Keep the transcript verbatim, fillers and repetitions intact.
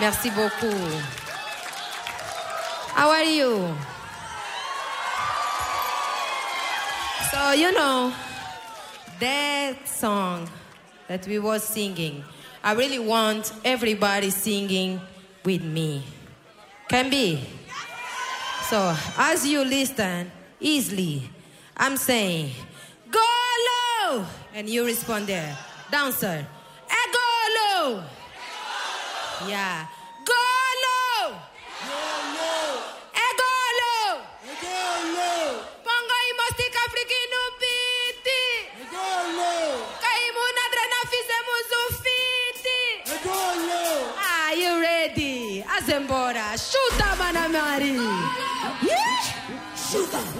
Merci beaucoup. How are you? So, you know, that song that we were singing, I really want everybody singing with me. Can be? So, as you listen, easily, I'm saying, go low! And you respond there. Dancer, eh, go low! Yeah. Go low! Go low! Eh, go low! Go low! Pongo i mostika frikinu piti! Go low! Kaimu nadrena fizemos o fiti! Go low! Are you ready? Azembora, chuta, Manamari! Yeah! Chuta!